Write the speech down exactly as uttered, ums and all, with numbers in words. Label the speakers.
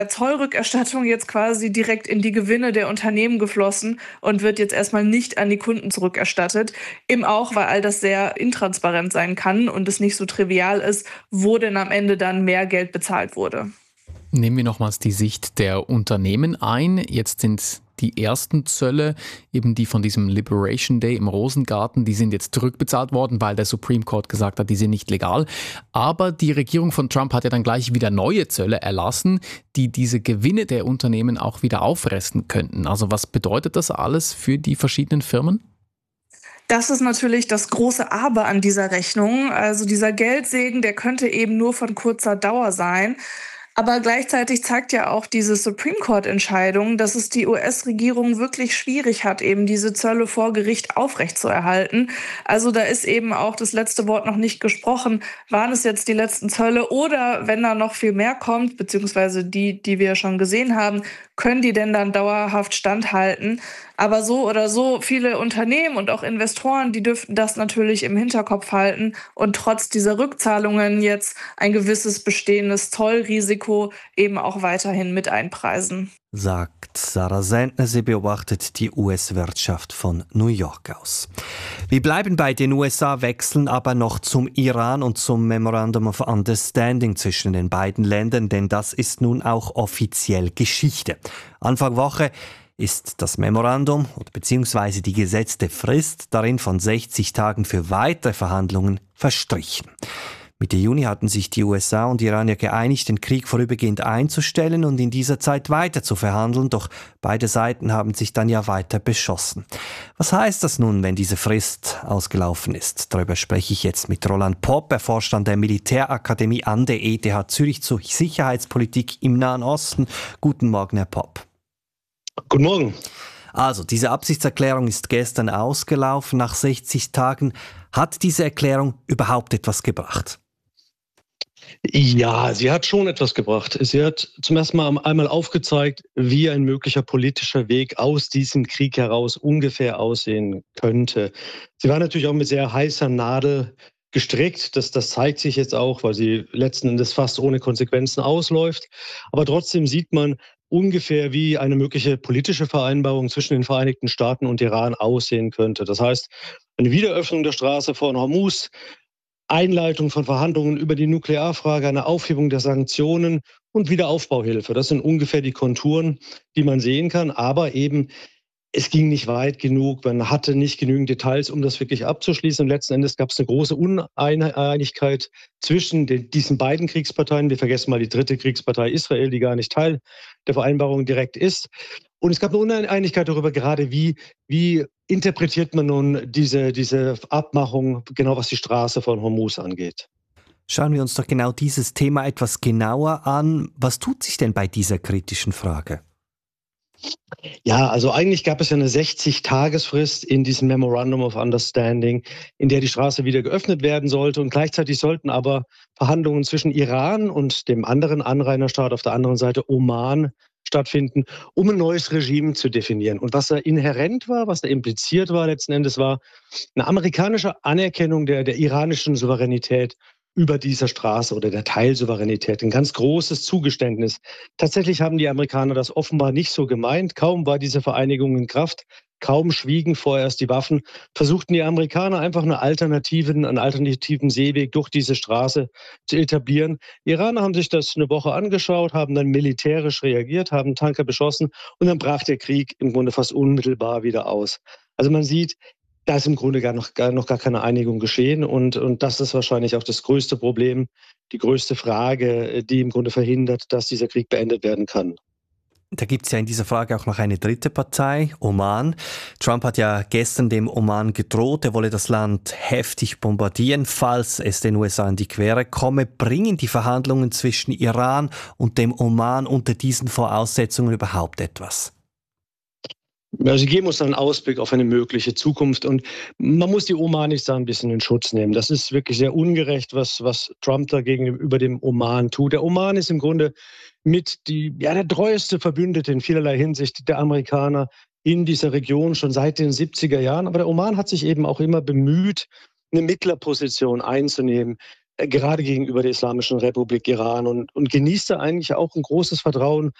Speaker 1: Zollrückerstattung jetzt quasi direkt in die Gewinne der Unternehmen geflossen und wird jetzt erstmal nicht an die Kunden zurückerstattet. Eben auch, weil all das sehr intransparent sein kann und es nicht so trivial ist, wo denn am Ende dann mehr Geld bezahlt wurde.
Speaker 2: Nehmen wir nochmals die Sicht der Unternehmen ein. Jetzt sind die ersten Zölle, eben die von diesem Liberation Day im Rosengarten, die sind jetzt zurückbezahlt worden, weil der Supreme Court gesagt hat, die sind nicht legal. Aber die Regierung von Trump hat ja dann gleich wieder neue Zölle erlassen, die diese Gewinne der Unternehmen auch wieder auffressen könnten. Also was bedeutet das alles für die verschiedenen Firmen?
Speaker 1: Das ist natürlich das große Aber an dieser Rechnung. Also dieser Geldsegen, der könnte eben nur von kurzer Dauer sein. Aber gleichzeitig zeigt ja auch diese Supreme Court-Entscheidung, dass es die U S-Regierung wirklich schwierig hat, eben diese Zölle vor Gericht aufrechtzuerhalten. Also da ist eben auch das letzte Wort noch nicht gesprochen. Waren es jetzt die letzten Zölle oder wenn da noch viel mehr kommt, beziehungsweise die, die wir schon gesehen haben, können die denn dann dauerhaft standhalten? Aber so oder so, viele Unternehmen und auch Investoren, die dürften das natürlich im Hinterkopf halten und trotz dieser Rückzahlungen jetzt ein gewisses bestehendes Zollrisiko eben auch weiterhin mit einpreisen.
Speaker 3: Sagt Sarah Sendner, sie beobachtet die U S-Wirtschaft von New York aus. Wir bleiben bei den U S A, wechseln aber noch zum Iran und zum Memorandum of Understanding zwischen den beiden Ländern, denn das ist nun auch offiziell Geschichte. Anfang Woche ist das Memorandum oder beziehungsweise die gesetzte Frist darin von sechzig Tagen für weitere Verhandlungen verstrichen. Mitte Juni hatten sich die U S A und Iran ja geeinigt, den Krieg vorübergehend einzustellen und in dieser Zeit weiter zu verhandeln, doch beide Seiten haben sich dann ja weiter beschossen. Was heißt das nun, wenn diese Frist ausgelaufen ist? Darüber spreche ich jetzt mit Roland Popp. Er forscht an der Militärakademie an der E T H Zürich zur Sicherheitspolitik im Nahen Osten. Guten Morgen, Herr Popp.
Speaker 4: Guten Morgen.
Speaker 3: Also, diese Absichtserklärung ist gestern ausgelaufen nach sechzig Tagen. Hat diese Erklärung überhaupt etwas gebracht?
Speaker 4: Ja, sie hat schon etwas gebracht. Sie hat zum ersten Mal einmal aufgezeigt, wie ein möglicher politischer Weg aus diesem Krieg heraus ungefähr aussehen könnte. Sie war natürlich auch mit sehr heißer Nadel gestrickt. Das, das zeigt sich jetzt auch, weil sie letzten Endes fast ohne Konsequenzen ausläuft. Aber trotzdem sieht man ungefähr, wie eine mögliche politische Vereinbarung zwischen den Vereinigten Staaten und Iran aussehen könnte. Das heißt, eine Wiederöffnung der Straße von Hormuz, Einleitung von Verhandlungen über die Nuklearfrage, eine Aufhebung der Sanktionen und Wiederaufbauhilfe. Das sind ungefähr die Konturen, die man sehen kann. Aber eben, es ging nicht weit genug. Man hatte nicht genügend Details, um das wirklich abzuschließen. Und letzten Endes gab es eine große Uneinigkeit zwischen den, diesen beiden Kriegsparteien. Wir vergessen mal die dritte Kriegspartei Israel, die gar nicht Teil der Vereinbarung direkt ist. Und es gab eine Uneinigkeit darüber, gerade wie, wie interpretiert man nun diese, diese Abmachung, genau was die Straße von Hormuz angeht.
Speaker 3: Schauen wir uns doch genau dieses Thema etwas genauer an. Was tut sich denn bei dieser kritischen Frage?
Speaker 4: Ja, also eigentlich gab es ja eine sechzig-Tagesfrist in diesem Memorandum of Understanding, in der die Straße wieder geöffnet werden sollte. Und gleichzeitig sollten aber Verhandlungen zwischen Iran und dem anderen Anrainerstaat auf der anderen Seite, Oman, stattfinden, um ein neues Regime zu definieren. Und was da inhärent war, was da impliziert war letzten Endes, war eine amerikanische Anerkennung der, der iranischen Souveränität über dieser Straße oder der Teilsouveränität. Ein ganz großes Zugeständnis. Tatsächlich haben die Amerikaner das offenbar nicht so gemeint. Kaum war diese Vereinigung in Kraft, kaum schwiegen vorerst die Waffen, versuchten die Amerikaner einfach eine alternativen, einen alternativen Seeweg durch diese Straße zu etablieren. Die Iraner haben sich das eine Woche angeschaut, haben dann militärisch reagiert, haben Tanker beschossen und dann brach der Krieg im Grunde fast unmittelbar wieder aus. Also man sieht, da ist im Grunde gar noch, gar noch gar keine Einigung geschehen und, und das ist wahrscheinlich auch das größte Problem, die größte Frage, die im Grunde verhindert, dass dieser Krieg beendet werden kann.
Speaker 3: Da gibt es ja in dieser Frage auch noch eine dritte Partei, Oman. Trump hat ja gestern dem Oman gedroht, er wolle das Land heftig bombardieren, falls es den U S A in die Quere komme. Bringen die Verhandlungen zwischen Iran und dem Oman unter diesen Voraussetzungen überhaupt etwas?
Speaker 4: Ja, sie geben uns einen Ausblick auf eine mögliche Zukunft und man muss die Omanis da ein bisschen in Schutz nehmen. Das ist wirklich sehr ungerecht, was, was Trump da gegenüber dem Oman tut. Der Oman ist im Grunde mit die, ja, der treueste Verbündete in vielerlei Hinsicht der Amerikaner in dieser Region schon seit den siebziger Jahren. Aber der Oman hat sich eben auch immer bemüht, eine Mittlerposition einzunehmen. äh, gerade gegenüber der Islamischen Republik Iran und, und genießte eigentlich auch ein großes Vertrauen